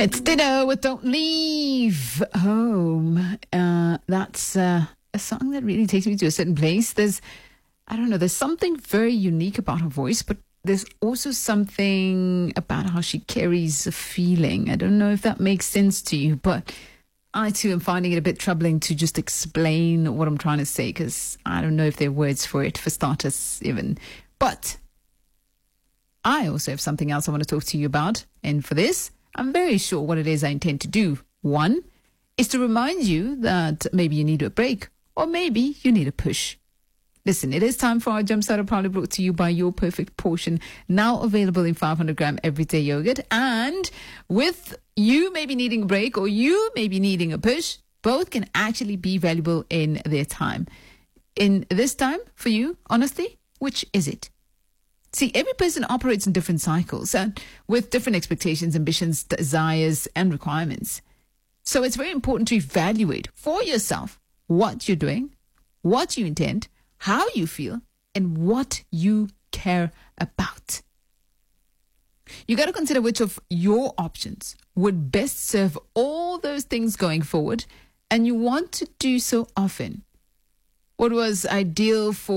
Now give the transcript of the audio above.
It's Ditto with Don't Leave Home. That's a song that really takes me to a certain place. There's something very unique about her voice, but there's also something about how she carries a feeling. I don't know if that makes sense to you, but I too am finding it a bit troubling to just explain what I'm trying to say, because I don't know if there are words for it, for starters even. But I also have something else I want to talk to you about. And for this, I'm very sure what it is I intend to do. One is to remind you that maybe you need a break, or maybe you need a push. Listen, it is time for our Jumpstarter, proudly brought to you by Your Perfect Portion, now available in 500-gram everyday yogurt. And with you maybe needing a break or you maybe needing a push, both can actually be valuable in their time. In this time, for you, honestly, which is it? See, every person operates in different cycles and with different expectations, ambitions, desires, and requirements. So it's very important to evaluate for yourself what you're doing, what you intend, how you feel, and what you care about. You got to consider which of your options would best serve all those things going forward, and you want to do so often. What was ideal for